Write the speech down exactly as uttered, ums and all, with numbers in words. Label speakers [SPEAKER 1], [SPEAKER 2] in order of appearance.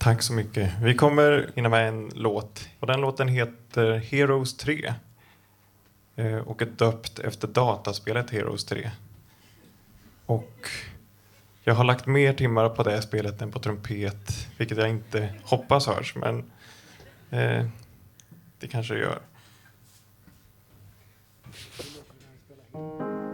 [SPEAKER 1] Tack så mycket. Vi kommer hinna med en låt. Och den låten heter Heroes tre. Eh, och är döpt efter dataspelet Heroes tre. Och jag har lagt mer timmar på det spelet än på trumpet. Vilket jag inte hoppas hörs. Men eh, det kanske det gör.